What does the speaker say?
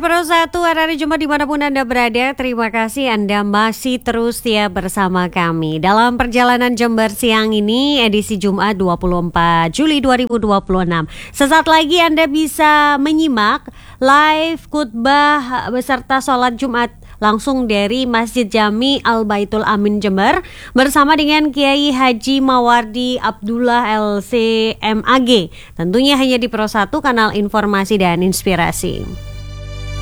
Pro 1 hari Jumat dimanapun Anda berada, terima kasih Anda masih terus setia bersama kami. Dalam perjalanan Jember siang ini, edisi Jumat 24 Juli 2026. Sesaat lagi Anda bisa menyimak live khutbah beserta sholat Jumat langsung dari Masjid Jami Al-Baitul Amin Jember bersama dengan Kiai Haji Mawardi Abdullah LC MAG. Tentunya hanya di Pro 1 kanal informasi dan inspirasi.